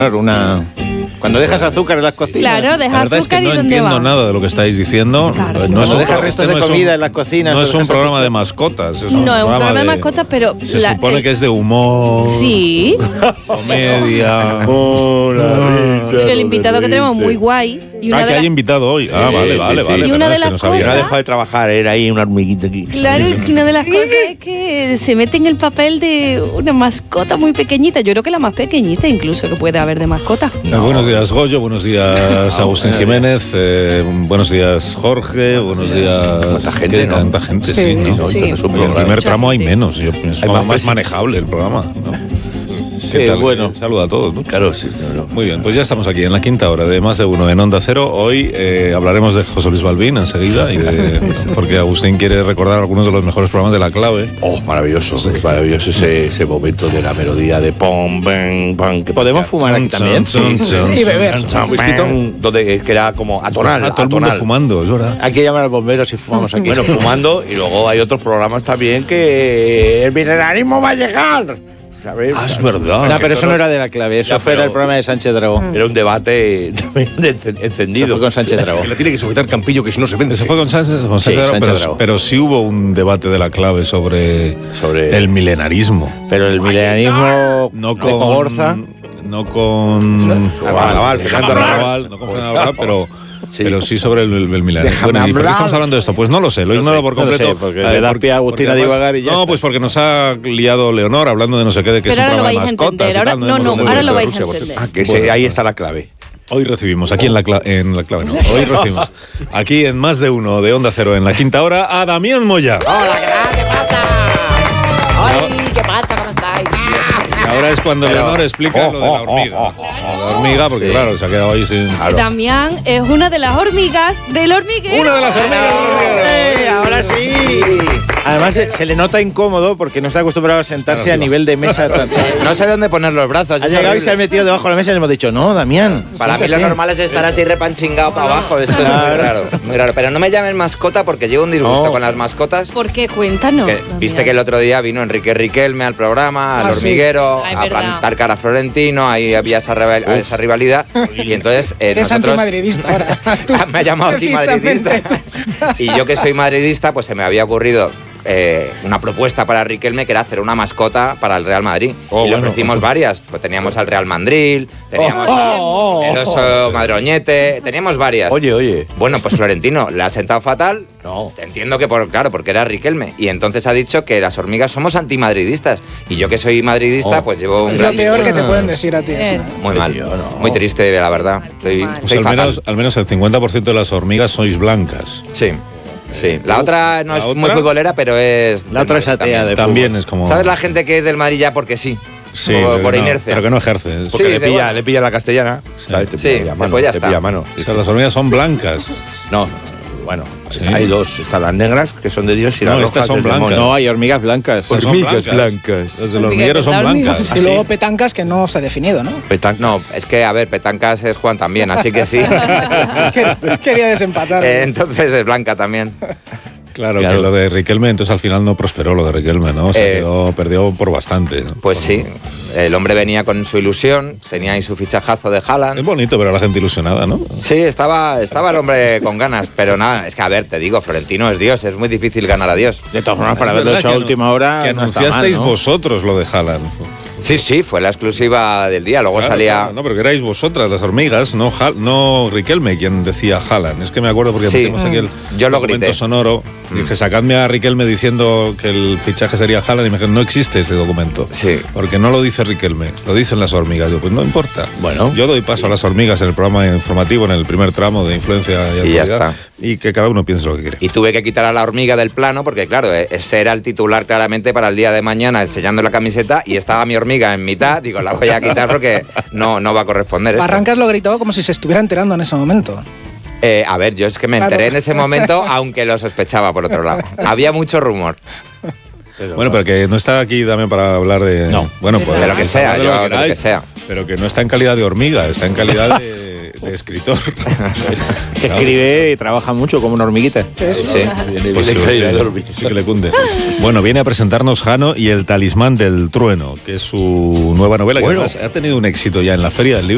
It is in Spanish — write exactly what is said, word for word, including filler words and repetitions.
Una... Cuando dejas azúcar en las cocinas. Claro, dejas La verdad es que azúcar no y ¿dónde entiendo va? nada de lo que estáis diciendo. Claro. No es Cuando un, dejas restos de no es un- comida en las cocinas. No o es un dejas programa azúcar. de mascotas. Es No, un es un programa de mascotas, pero Se la- supone el- que es de humor. Sí, Comedia. pero el invitado que tenemos muy guay. Y una Ah, de que las- hay invitado hoy. Ah, Sí, vale, sí, vale, sí. vale. Y una perdón, de es que las no sabía. No ha cosas- dejado de trabajar, era ahí una hormiguita aquí. Claro, es que una de las cosas es que se mete en el papel de una mascota muy pequeñita. Yo creo que la más pequeñita incluso que puede haber de mascota. Eh, Buenos días, Goyo. Buenos días, Agustín Jiménez. eh, buenos días, Jorge. Buenos días. Cuánta gente, ¿Qué? ¿no? Tanta gente, sí. Sí, ¿no? sí. En el programa. primer Mucha tramo hay gente. menos. Yo pienso Hay más, más manejable el programa. ¿no? Sí, bueno. Saluda a todos, ¿no? Claro, sí, claro. Muy bien, pues ya estamos aquí en la quinta hora de Más de Uno en Onda Cero. Hoy eh, hablaremos de José Luis Balbín enseguida, y de, porque Agustín quiere recordar algunos de los mejores programas de La Clave. Oh, maravilloso, es maravilloso ese, ese momento de la melodía de pom, bang, bang. Que podemos fumar aquí también. Chon, chon, chon, Y beber. Un whiskito, donde que era como atonal, Ah, todo el mundo atonal. fumando, es verdad. Hay que llamar a los bomberos y fumamos aquí. Bueno, fumando, y luego hay otros programas también que el milenarismo va a llegar. ¿Sabes? Ah, es verdad. No, pero eso no era de La Clave, eso Ya, fue pero- el programa de Sánchez Dragó. Era un debate también de encen- Eso encendido. fue con Sánchez Dragó. Le tiene que sujetar Campillo, que si no se vende. Eso fue con Sánchez, con Sí, Sánchez Dragó, Sánchez pero, Dragó. pero sí hubo un debate de La Clave sobre, Sobre- el milenarismo. Pero el milenarismo No de con Cogorza. No con Arrabal, Fernando Arrabal, no con Fernando Arrabal, pero Sí. pero sí sobre el, el, el milenarismo. Déjame Bueno, ¿y por qué hablar. estamos hablando de esto? Pues no lo sé, lo No ignoro sé, por no lo completo. sé, porque A le da porque- pie a Agustín porque a además- divagar y ya No, está. pues porque nos ha liado Leonor hablando de no sé qué, de que Pero es un ahora lo programa de vais a mascotas entender. y Ahora, tal, no, hemos no, hablado ahora de lo vais a Rusia, por entender. Ah, que Bueno. ese- ahí está la clave. Hoy recibimos aquí en la, cla- en la clave, no, hoy recibimos aquí en Más de Uno de Onda Cero en la quinta hora a Damián Moya. Hola, ¿qué tal? ¿Qué pasa? Ay, ¿qué pasa? ¿Cómo estáis? Y ahora es cuando Pero- Leonor explica lo de la hormiga. La hormiga, porque Sí. claro, se ha quedado ahí sin... Damián es una de las hormigas del hormiguero. Una de las hormigas del hormiguero. ¡Eh, ahora sí! Además se, se le nota incómodo porque no está acostumbrado a sentarse Está a nivel de mesa. No sé dónde poner los brazos. Ha es llegado y horrible. se ha metido debajo de la mesa y le hemos dicho, no, Damián. Para mí lo siéntate. normal es estar así repanchingado para abajo. Esto es muy Claro. raro, muy raro. Pero no me llamen mascota porque llevo un disgusto No. con las mascotas. ¿Por qué? Cuéntanos. Que, Damián. viste que el otro día vino Enrique Riquelme al programa, al Ah, sí. hormiguero, Ah, es a verdad. plantar cara a Florentino, ahí había esa, rival- esa rivalidad. Y entonces eh, Eres nosotros... antimadridista ahora. Tú, me ha llamado antimadridista. precisamente Y yo que soy madridista, pues se me había ocurrido eh, una propuesta para Riquelme que era hacer una mascota para el Real Madrid. Oh, y le bueno. ofrecimos varias. Pues teníamos al Real Mandril, teníamos Oh, a- oh, oh, el oso madroñete, teníamos varias. Oye, oye. Bueno, pues Florentino le ha sentado fatal. No. Entiendo que, por claro, porque era Riquelme. Y entonces ha dicho que las hormigas somos antimadridistas. Y yo que soy madridista, Oh. pues llevo un Es gran lo peor que disgusto. te pueden decir a ti. Eh. eso. Muy mal. Tío, no. Muy triste, la verdad. Estoy, mal. Pues estoy al, fatal. menos, al menos el cincuenta por ciento de las hormigas sois blancas. Sí, sí. La otra no ¿La es otra? muy futbolera, pero es... La del otra es Madrid atea también. de También fútbol. es como... ¿Sabes la gente que es del Madrid ya porque sí? Sí, por, pero por que no- inercia. pero que no ejerce. Sí, Porque le, de pilla, igual. le pilla la castellana. ¿sabes? Te Sí, pilla a mano, pues ya te está. pilla a mano. O sea, las hormigas son blancas. No, bueno, Sí. hay dos. Están las negras, que son de Dios, y las No, rojas estas son del blancas. demonio. No, hay hormigas blancas. Estas son Hormigas blancas. blancas. Las del Hormigas, hormiguero son ¿verdad, hormigas? blancas. Y ¿Ah, luego sí? petancas que no se ha definido, ¿no? Petan- No, es que, a ver, petancas es Juan también, así que sí. Quer- Quería desempatar. Eh, entonces es blanca también. Claro, Claro. que lo de Riquelme, entonces al final no prosperó lo de Riquelme, ¿no? Se Eh, quedó- perdió por bastante. ¿no? Pues sí, el hombre venía con su ilusión, tenía ahí su fichajazo de Es Haaland. bonito ver a la gente ilusionada, ¿no? Sí, estaba, estaba el hombre con ganas, pero nada, es que a ver, te digo, Florentino es Dios, es muy difícil ganar a Dios. De todas formas, para Es haberlo verdad hecho a que última anu- hora. Que no está anunciasteis mal, ¿no? vosotros lo de Haaland. Sí, sí, fue la exclusiva del día, luego Claro, salía... claro, no, pero que erais vosotras, las hormigas, no, Hal- no Riquelme quien decía Haaland. Es que me acuerdo porque Sí. metimos aquí el Yo lo documento grité. sonoro. Y dije, sacadme a Riquelme diciendo que el fichaje sería Haaland. Y me dijeron, no existe ese documento. Sí. Porque no lo dice Riquelme, lo dicen las hormigas. Yo, pues no importa. Bueno. Yo doy paso a las hormigas en el programa informativo, en el primer tramo de influencia y Y ya actualidad, está. y que cada uno piense lo que quiere. Y tuve que quitar a la hormiga del plano porque, claro, eh, ese era el titular claramente para el día de mañana, enseñando la camiseta, y estaba mi hormiga en mitad. Digo, la voy a quitar porque no, no va a corresponder esto. Barrancas lo gritó como si se estuviera enterando en ese momento. Eh, a ver, yo es que me Claro. enteré en ese momento, aunque lo sospechaba por otro lado. Había mucho rumor. Bueno, pero que no está aquí también para hablar de. No. Bueno, pues De lo que sea, de yo, de lo queráis, que sea. Pero que no está en calidad de hormiga, está en calidad de, de escritor. Que escribe y trabaja mucho como una hormiguita. Eso. Sí. Pues sí, sí, sí que le cunde. Bueno, viene a presentarnos Jano y el talismán del trueno, que es su nueva novela, que Bueno. además ha tenido un éxito ya en la Feria del Libro.